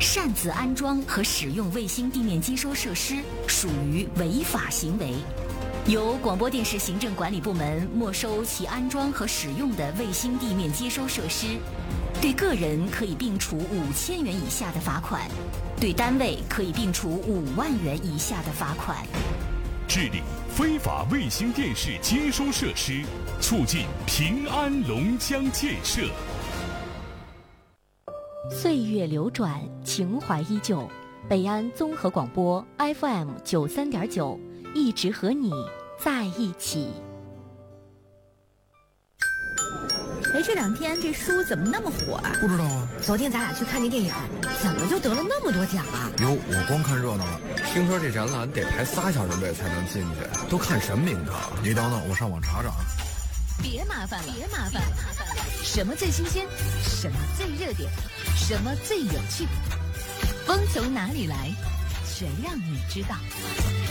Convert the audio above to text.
擅自安装和使用卫星地面接收设施属于违法行为，由广播电视行政管理部门没收其安装和使用的卫星地面接收设施，对个人可以并处5000元以下的罚款，对单位可以并处5万元以下的罚款。 治理非法卫星电视接收设施，促进平安龙江建设。 岁月流转，情怀依旧。北安综合广播 FM 93.9，一直和你在一起。 哎，这2天这书怎么那么火啊？ 不知道啊。 昨天咱俩去看那电影，怎么就得了那么多奖啊？ 哟，我光看热闹了。 听说这展览得排3小时队才能进去，都看什么名堂？ 你等等，我上网查查。 别麻烦了，什么最新鲜？什么最热点？什么最有趣？风从哪里来？全让你知道。